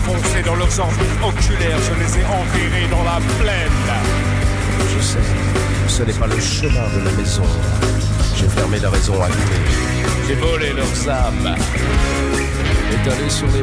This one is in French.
enfoncés dans leurs orbites oculaires, je les ai enterrés dans la plaine. Je sais, ce n'est pas le chemin de la maison. J'ai fermé la raison à clé. J'ai volé leurs âmes, étalé sur les